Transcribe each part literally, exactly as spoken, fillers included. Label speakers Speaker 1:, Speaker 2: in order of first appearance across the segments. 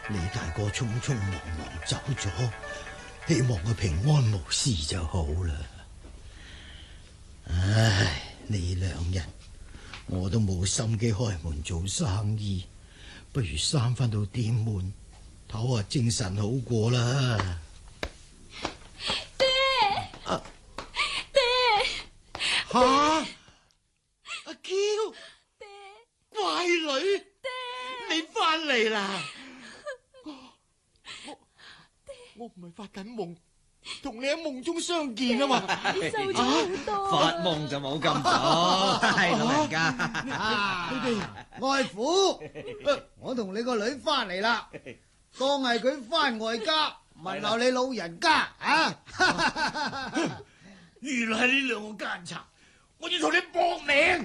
Speaker 1: 李大哥匆匆忙忙走咗，希望佢平安無事就好啦。唉，呢兩日我都冇心機開門做生意，不如閂翻到店門，唞下精神好過啦。
Speaker 2: 爹，
Speaker 1: 啊、
Speaker 2: 爹，
Speaker 1: 吓！阿嬌，
Speaker 2: 爹，
Speaker 1: 乖女，
Speaker 2: 爹，
Speaker 1: 你翻嚟啦！我我唔係發緊夢，同你喺夢中相見啊嘛！
Speaker 2: 你瘦咗好多。
Speaker 3: 發夢就冇咁好，係老人家。
Speaker 4: 啊！你哋外父，我同你個女翻嚟啦，當係佢翻外家問候你老人家啊！
Speaker 1: 原來係呢兩個奸賊，我要同你搏命！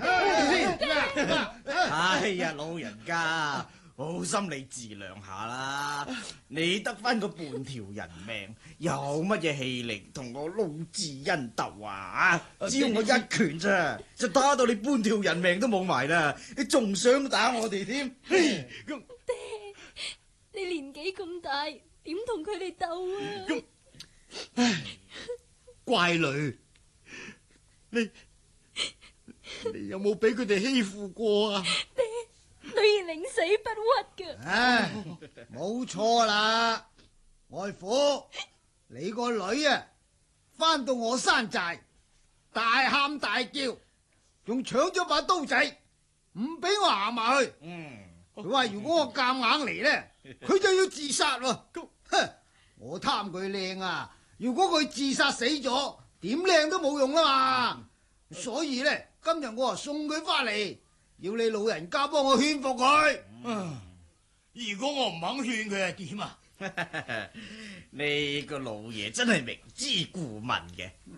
Speaker 3: 哎呀，老人家，好心你自量下啦！你得翻個半條人命，有乜嘢氣力同我魯智恩鬥啊？只要我一拳咋，就打到你半條人命都冇埋啦！你仲想打我哋添？
Speaker 2: 爹，你年紀咁大，點同佢哋鬥啊？
Speaker 1: 唉，乖女，你你有冇俾佢哋欺負過啊？
Speaker 2: 爹，女兒寧死不屈㗎。
Speaker 4: 唉，冇錯啦，外父，你個女啊，翻到我山寨，大喊大叫，仲搶咗把刀仔，唔俾我行埋去。
Speaker 3: 嗯，
Speaker 4: 佢話如果我夾硬嚟呢，佢就要自殺喎。哼，我貪佢靚啊！如果佢自殺死咗，點靚都冇用啊嘛。所以呢，今日我啊送佢翻嚟，要你老人家幫我勸服佢。
Speaker 1: 嗯，如果我唔肯勸佢係點啊？
Speaker 3: 你個老爺真係明知故問嘅。